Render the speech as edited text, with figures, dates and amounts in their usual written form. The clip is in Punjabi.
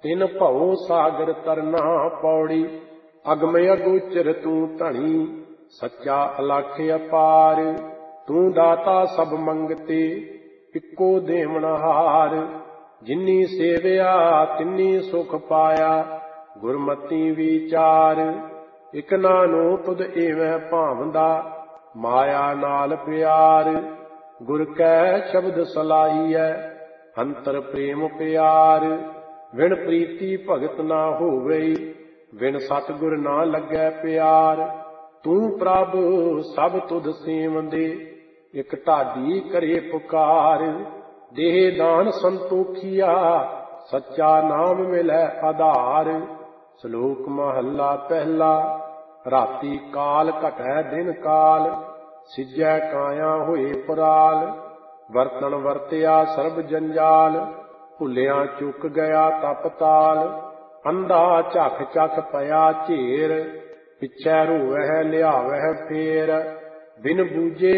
ਤਿਨ ਭਉ ਸਾਗਰ ਤਰਨਾ ਪੌੜੀ। ਅਗਮ ਅਗੋਚਰ ਤੂੰ ਧਣੀ, ਸੱਚਾ ਅਲਖ ਅਪਾਰ। ਤੂੰ ਦਾਤਾ ਸਭ ਮੰਗਤੇ, ਇੱਕੋ ਦੇਵਨਹਾਰ। ਜਿਨੀ ਸੇਵਿਆ ਤਿਨੀ ਸੁਖ ਪਾਇਆ, ਗੁਰਮਤਿ ਵਿਚਾਰ। ਇਕ ਨਾਨੋ ਤੁਧ ਏਵੈ ਭਾਵੰਦਾ, ਮਾਇਆ ਨਾਲ ਪਿਆਰ। ਗੁਰ ਕੈ ਸ਼ਬਦ ਸਲਾਹੀਐ, ਅੰਤਰ ਪ੍ਰੇਮ ਪਿਆਰ। ਵਿਣ ਪ੍ਰੀਤੀ ਭਗਤ ਨਾ ਹੋਵਈ, ਵਿਣ ਸਤਿਗੁਰ ਨਾ ਲੱਗੈ ਪਿਆਰ। ਤੂੰ ਪ੍ਰਭ ਸਭ ਤੁਧ ਸੇਵੰਦੇ, ਇਕ ਢਾਡੀ ਕਰੇ ਪੁਕਾਰ। ਦੇਹ ਦਾਨ ਸੰਤੋਖੀਆ, ਸੱਚਾ ਨਾਮ ਮਿਲੈ ਆਧਾਰ। ਸ਼ਲੋਕ ਮਹੱਲਾ ਪਹਿਲਾ। ਰਾਤੀ ਕਾਲ ਘਟੈ ਦਿਨ ਕਾਲ, ਸਿਜੈ ਕਾਇਆ ਹੋਏ ਪੁਰਾਲ। ਵਰਤਣ ਵਰਤਿਆ ਸਰਬ ਜੰਜਾਲ, ਭੁੱਲਿਆ ਚੁੱਕ ਗਿਆ ਤਪ ਤਾਲ। ਅੰਧਾ ਝੱਖ ਝੱਖ ਪਿਆ ਝੇਰ, ਪਿਛੈ ਰੋਵਹਿ ਲਿਆਵਹਿ ਫੇਰ। ਬਿਨ ਬੂਝੇ